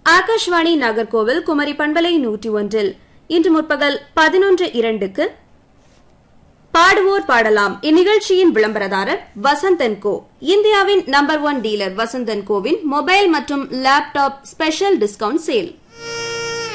ஆகாஷ்வாணி நாகர்கோவில் குமரி பண்பலை 101 இன்று முற்பகல் 11:02க்கு பாடுவோர் பாடலாம். இந்நிகழ்ச்சியின் விளம்பரதாரர் வசந்த் & கோ. இந்தியாவின் number 1 dealer Vasanth & CoWIN mobile மற்றும் லேப்டாப் ஸ்பெஷல் டிஸ்கவுண்ட் சேல்.